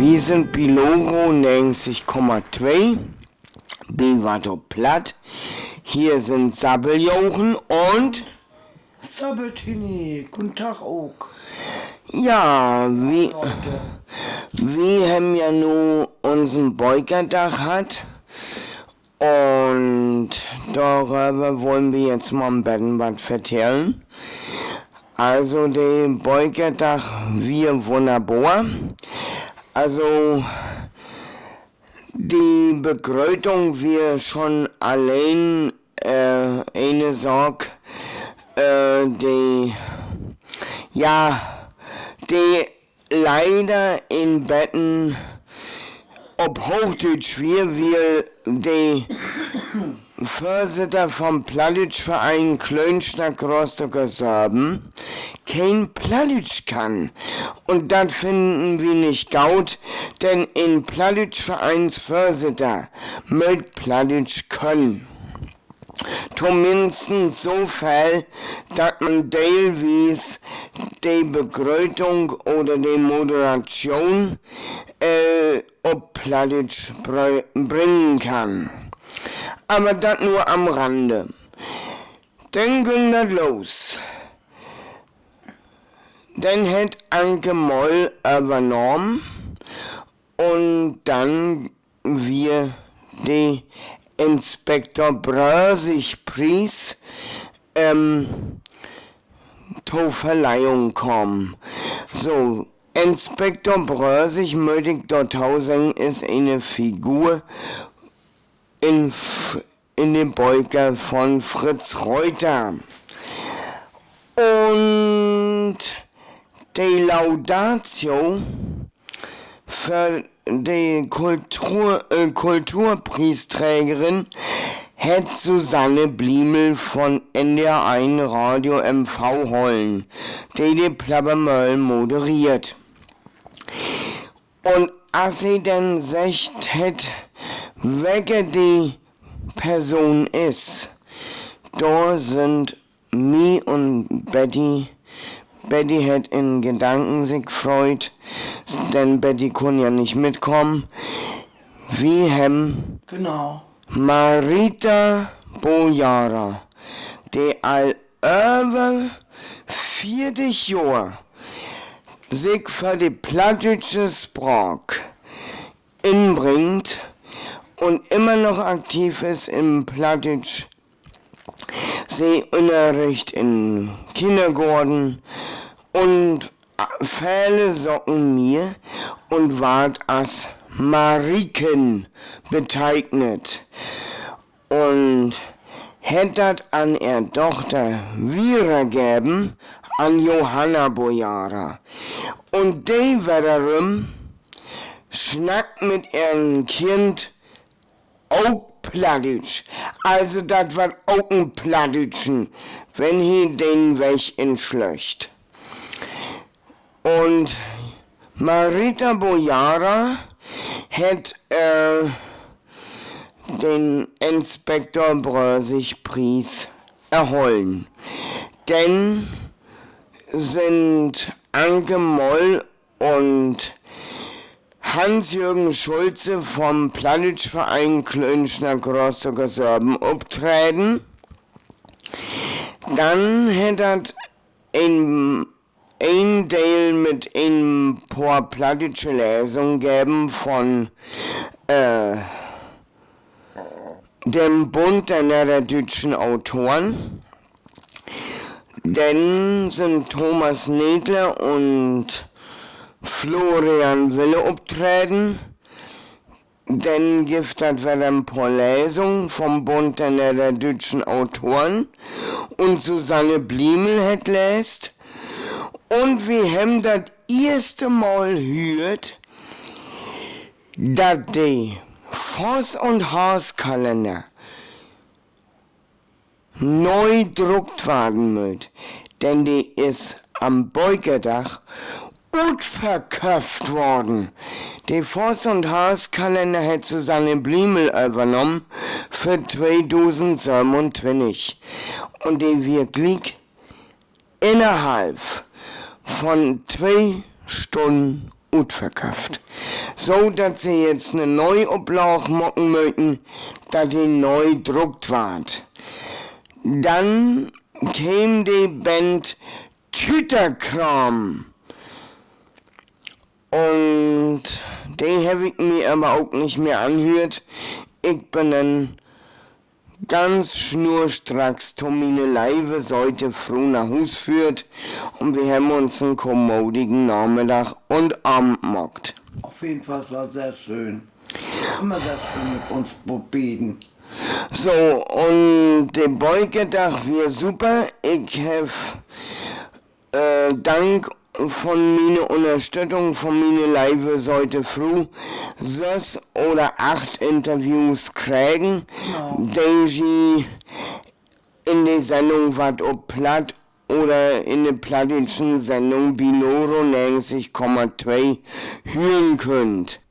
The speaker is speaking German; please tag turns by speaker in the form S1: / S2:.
S1: Wir sind Biloro 90,2, Bivato Platt. Hier sind Sabbeljochen und
S2: Sabbeltini, guten Tag auch.
S1: ja, wir haben ja nur unseren Beugerdach hat und darüber wollen wir jetzt mal ein bisschen was vertellen. Also der Beugerdach, wir wunderbar. Also die Begrötung wir schon allein eine Sorge, die leider in Betten ob Hochdeutsch wir die Vorsitter vom Plattdeutsch-Verein Klönschnack Rostocker Sorben kein Plattdeutsch kann. Und das finden wir nicht gut, denn in Plattdeutsch-Vereins Vorsitter mögt Plattdeutsch können. Zumindest so viel, dass man teilweise die Begrüßung oder die Moderation auf Plattdeutsch bringen kann. Aber das nur am Rande. Dann ging das los. Dann hat Anke Moll übernommen und dann wir die Inspektor Brösig-Preis zur Verleihung kommen. So, Inspektor Brösig, möchte ich dort sagen, ist eine Figur in den Beuker von Fritz Reuter. Und die Laudatio für die Kulturpreisträgerin hat Susanne Bliemel von NDR1 Radio MV Hollen, die Plabbermöll moderiert. Und als sie dann sagt hat, welche die Person ist, da sind mi und Betty. Betty hat in Gedanken sich gefreut, denn Betty konnte ja nicht mitkommen. Wir haben Marita Bojara, die all über 40 Jahre sich für die plattdeutsche Sprache inbringt und immer noch aktiv ist im Plattdeutsch. Sie unterrichtet in Kindergarten und viele sagen mir und ward als Mariken bezeichnet und hat das an ihre Tochter wiedergegeben an Johanna Bojara. Und die wiederum schnackt mit ihrem Kind auch Plattdeutsch. Also das war auch ein Plattdeutschen, wenn hier den Weg entschlöcht. Und Marita Bojara hat den Inspektor Brösig-Preis erholen. Denn sind Anke Moll und Hans-Jürgen Schulze vom Plattdeutsch-Verein Klönschnack Rostocker Sorben auftreten. Dann hat er ein Teil mit ein paar plattdeutsche Lesungen gegeben von dem Bund der niederdeutschen Autoren. Dann sind Thomas Nedler und Florian Wille auftreten, dann gibt es wieder ein paar Lesungen vom Bund der niederdeutschen Autoren und Susanne Bliemel hat läst. Und wir haben das erste Mal gehört, dass die Voss- und Haas-Kalender neu gedruckt werden muss, denn die ist am Beugerdach gut verkauft worden. Die Voss- und Haas-Kalender hat Susanne Bliemel übernommen für 2027. Und die wirklich innerhalb von 2 Stunden utverkauft. So, dass sie jetzt eine Neuoplage machen möchten, dass die neu druckt ward. Dann käme die Band Tüterkram. Und die habe ich mir aber auch nicht mehr anhört. Ich bin dann ganz schnurstracks Tomine Leive sollte froh nach Hus führt und wir haben uns einen kommodigen Nachmittag und Abend gemacht.
S2: Auf jeden Fall, es war sehr schön. Immer sehr schön mit uns beten.
S1: So, und der Beugetag war super. Ich habe dank von meiner Unterstützung von meiner Leive sollte früh 6 oder 8 Interviews kriegen, die sie in der Sendung was ob platt oder in der plattischen Sendung Binoro 90,2 hören könnt.